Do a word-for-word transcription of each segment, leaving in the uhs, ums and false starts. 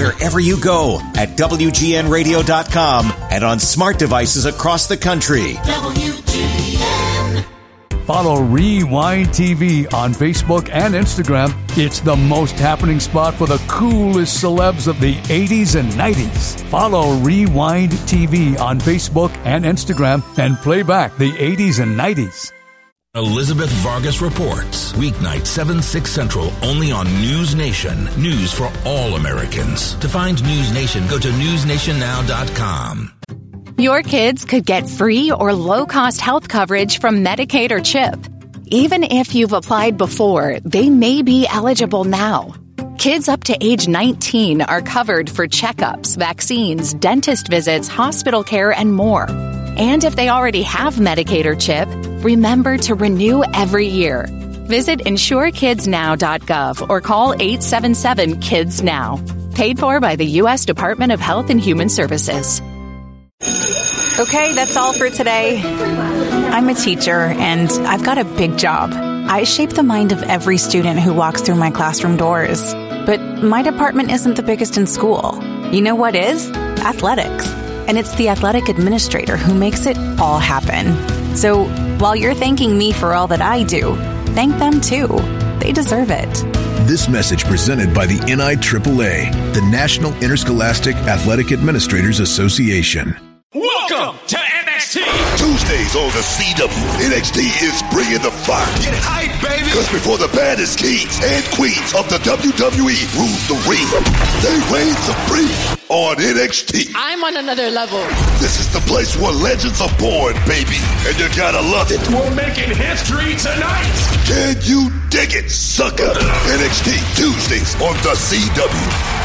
wherever you go at W G N radio dot com and on smart devices across the country. W G N. Follow Rewind T V on Facebook and Instagram. It's the most happening spot for the coolest celebs of the eighties and nineties. Follow Rewind T V on Facebook and Instagram and play back the eighties and nineties. Elizabeth Vargas reports. Weeknight, seven, six Central, only on News Nation. News for all Americans. To find News Nation, go to news nation now dot com. Your kids could get free or low-cost health coverage from Medicaid or CHIP. Even if you've applied before, they may be eligible now. Kids up to age nineteen are covered for checkups, vaccines, dentist visits, hospital care, and more. And if they already have Medicaid or CHIP, remember to renew every year. Visit insure kids now dot gov or call eight seven seven, kids now. Paid for by the U S Department of Health and Human Services. Okay, that's all for today. I'm a teacher, and I've got a big job. I shape the mind of every student who walks through my classroom doors. But my department isn't the biggest in school. You know what is? Athletics. And it's the athletic administrator who makes it all happen. So while you're thanking me for all that I do, thank them too. They deserve it. This message presented by the N I triple A, the National Interscholastic Athletic Administrators Association. Welcome to N X T. Tuesdays on the C W, N X T is bringing the fire. Get hype, baby. Because before the baddest kings and queens of the W W E rule the ring, they reign supreme on N X T. I'm on another level. This is the place where legends are born, baby, and you gotta love it. We're making history tonight. Can you dig it, sucker? N X T Tuesdays on the C W.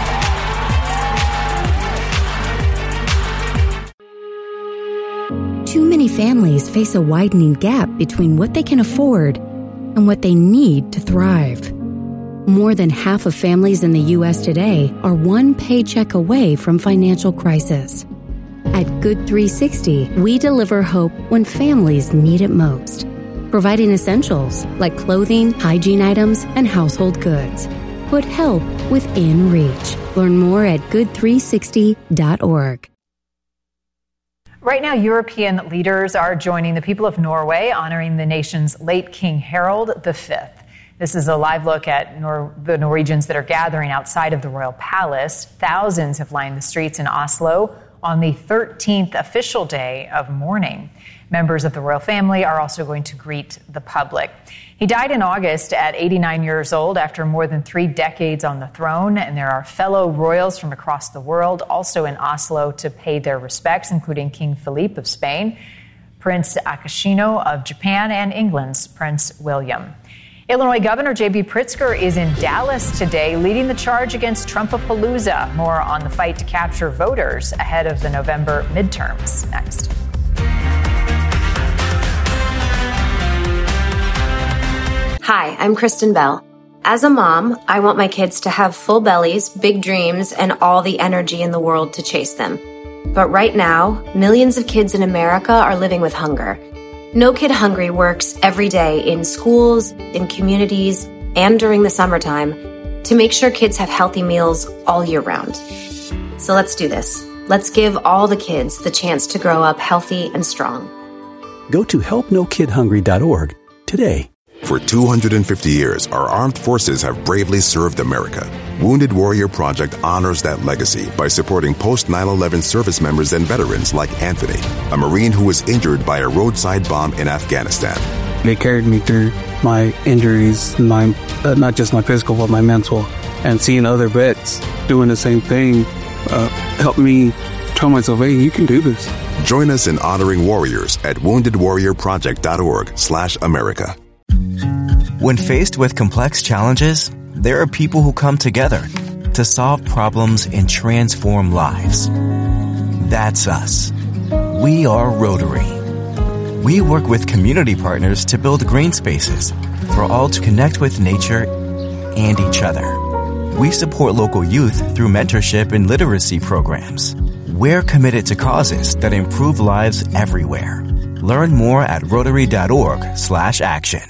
Too many families face a widening gap between what they can afford and what they need to thrive. More than half of families in the U S today are one paycheck away from financial crisis. At Good three sixty, we deliver hope when families need it most, providing essentials like clothing, hygiene items, and household goods. Put help within reach. Learn more at good three sixty dot org. Right now, European leaders are joining the people of Norway, honoring the nation's late King Harald the Fifth. This is a live look at Nor- the Norwegians that are gathering outside of the royal palace. Thousands have lined the streets in Oslo on the thirteenth official day of mourning. Members of the royal family are also going to greet the public. He died in August at eighty-nine years old after more than three decades on the throne, and there are fellow royals from across the world also in Oslo to pay their respects, including King Philippe of Spain, Prince Akishino of Japan, and England's Prince William. Illinois Governor J B Pritzker is in Dallas today, leading the charge against Trumpapalooza. More on the fight to capture voters ahead of the November midterms. Next. Hi, I'm Kristen Bell. As a mom, I want my kids to have full bellies, big dreams, and all the energy in the world to chase them. But right now, millions of kids in America are living with hunger. No Kid Hungry works every day in schools, in communities, and during the summertime to make sure kids have healthy meals all year round. So let's do this. Let's give all the kids the chance to grow up healthy and strong. Go to help no kid hungry dot org today. For two hundred fifty years, our armed forces have bravely served America. Wounded Warrior Project honors that legacy by supporting post nine eleven service members and veterans like Anthony, a Marine who was injured by a roadside bomb in Afghanistan. They carried me through my injuries, my uh, not just my physical, but my mental. And seeing other vets doing the same thing uh, helped me tell myself, hey, you can do this. Join us in honoring warriors at wounded warrior project dot org slash America. When faced with complex challenges, there are people who come together to solve problems and transform lives. That's us. We are Rotary. We work with community partners to build green spaces for all to connect with nature and each other. We support local youth through mentorship and literacy programs. We're committed to causes that improve lives everywhere. Learn more at rotary dot org slash action.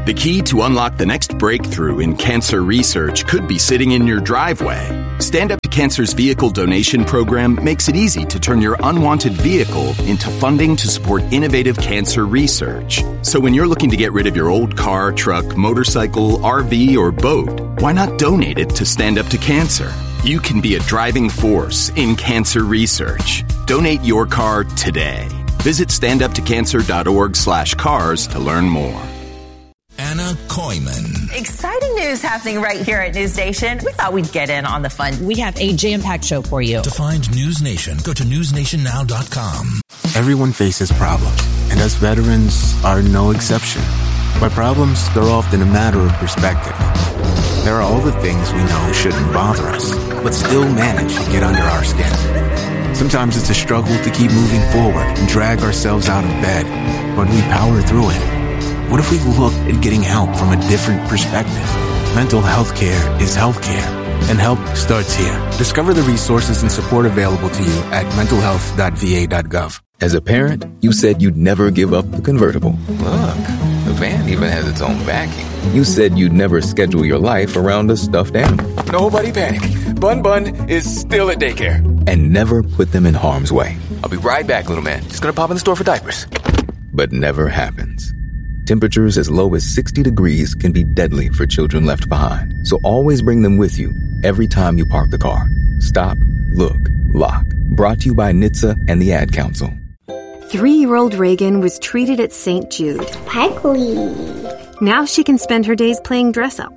The key to unlock the next breakthrough in cancer research could be sitting in your driveway. Stand Up to Cancer's vehicle donation program makes it easy to turn your unwanted vehicle into funding to support innovative cancer research. So when you're looking to get rid of your old car, truck, motorcycle, R V, or boat, why not donate it to Stand Up to Cancer? You can be a driving force in cancer research. Donate your car today. Visit standuptocancer.org slash cars to learn more. Anna Koyman. Exciting news happening right here at News Nation. We thought we'd get in on the fun. We have a jam-packed show for you. To find News Nation, go to news nation now dot com. Everyone faces problems, and us veterans are no exception. By problems, they're often a matter of perspective. There are all the things we know shouldn't bother us, but still manage to get under our skin. Sometimes it's a struggle to keep moving forward and drag ourselves out of bed, but we power through it. What if we looked at getting help from a different perspective? Mental health care is health care, and help starts here. Discover the resources and support available to you at mental health dot v a dot gov. As a parent, you said you'd never give up the convertible. Look, the van even has its own backing. You said you'd never schedule your life around a stuffed animal. Nobody panic. Bun Bun is still at daycare. And never put them in harm's way. I'll be right back, little man. Just gonna pop in the store for diapers. But never happens. Temperatures as low as sixty degrees can be deadly for children left behind. So always bring them with you every time you park the car. Stop, look, lock. Brought to you by N H T S A and the Ad Council. Three-year-old Reagan was treated at Saint Jude. Sparkly. Now she can spend her days playing dress-up.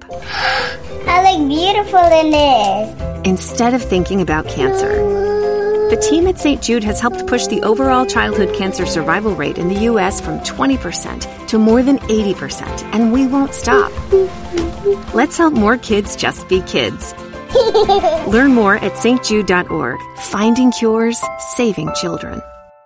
I look beautiful in this. Instead of thinking about cancer. The team at Saint Jude has helped push the overall childhood cancer survival rate in the U S from twenty percent to more than eighty percent, and we won't stop. Let's help more kids just be kids. Learn more at s t jude dot org. Finding cures, saving children.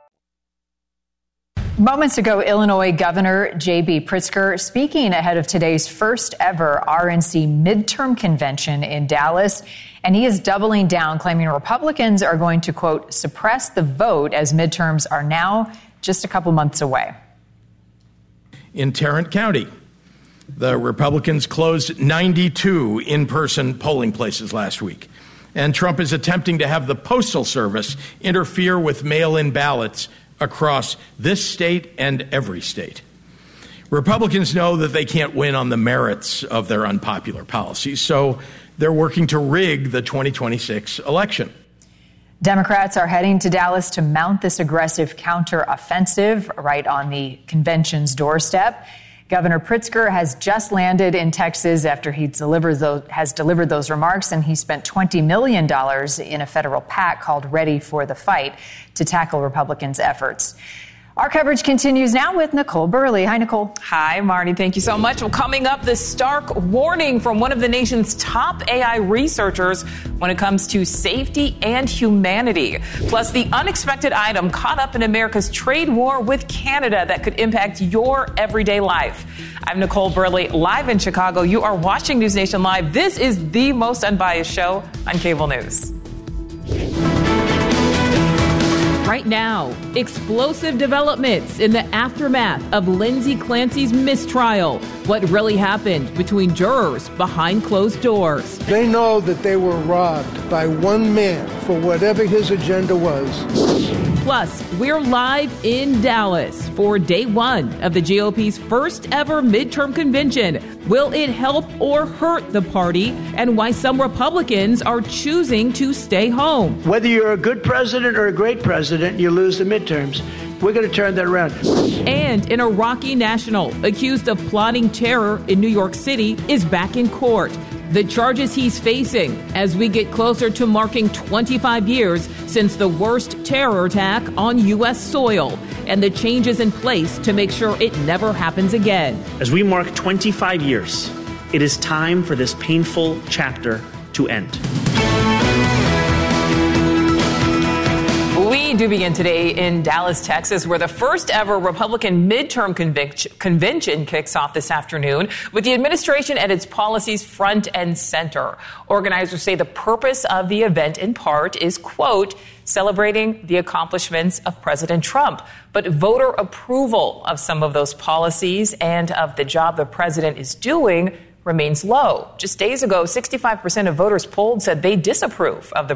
Moments ago, Illinois Governor J B Pritzker speaking ahead of today's first ever R N C midterm convention in Dallas. And he is doubling down, claiming Republicans are going to, quote, suppress the vote as midterms are now just a couple months away. In Tarrant County, the Republicans closed ninety-two in-person polling places last week. And Trump is attempting to have the Postal Service interfere with mail-in ballots across this state and every state. Republicans know that they can't win on the merits of their unpopular policies, so they're working to rig the twenty twenty-six election. Democrats are heading to Dallas to mount this aggressive counteroffensive right on the convention's doorstep. Governor Pritzker has just landed in Texas after he delivered those, has delivered those remarks, and he spent twenty million dollars in a federal PAC called Ready for the Fight to tackle Republicans' efforts. Our coverage continues now with Nicole Burley. Hi, Nicole. Hi, Marty. Thank you so much. Well, coming up, the stark warning from one of the nation's top A I researchers when it comes to safety and humanity. Plus, the unexpected item caught up in America's trade war with Canada that could impact your everyday life. I'm Nicole Burley, live in Chicago. You are watching News Nation Live. This is the most unbiased show on cable news. Right now, explosive developments in the aftermath of Lindsay Clancy's mistrial. What really happened between jurors behind closed doors. They know that they were robbed by one man for whatever his agenda was. Plus, we're live in Dallas for day one of the G O P's first ever midterm convention. Will it help or hurt the party, and why some Republicans are choosing to stay home? Whether you're a good president or a great president, you lose the midterms. We're going to turn that around. And an Iraqi national accused of plotting terror in New York City is back in court. The charges he's facing as we get closer to marking twenty-five years since the worst terror attack on U S soil, and the changes in place to make sure it never happens again. As we mark twenty-five years, it is time for this painful chapter to end. We do begin today in Dallas, Texas, where the first ever Republican midterm convic- convention kicks off this afternoon with the administration and its policies front and center. Organizers say the purpose of the event, in part, is, quote, celebrating the accomplishments of President Trump. But voter approval of some of those policies and of the job the president is doing remains low. Just days ago, sixty-five percent of voters polled said they disapprove of the